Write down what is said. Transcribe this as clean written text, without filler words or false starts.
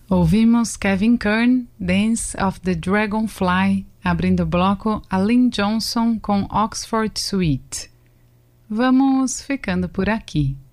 Ouvimos Kevin Kern, Dance of the Dragonfly, abrindo o bloco Aline Johnson com Oxford Suite. Vamos ficando por aqui.